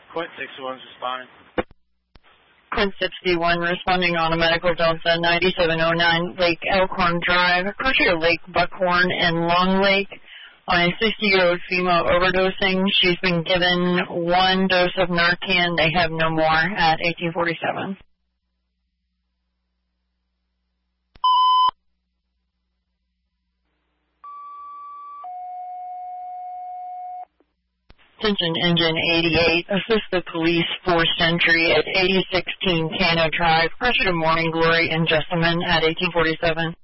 Quint 61 is responding. Quint 61 responding on a medical Delta 9709 Lake Elkhorn Drive. Pressure Lake Buckhorn and Long Lake on a 60-year-old female overdosing. She's been given 1 dose of Narcan. They have no more at 1847. Attention Engine 88, assist the police force entry at 8016 Cano Drive, pressure to Morning Glory and Jessamine at 1847.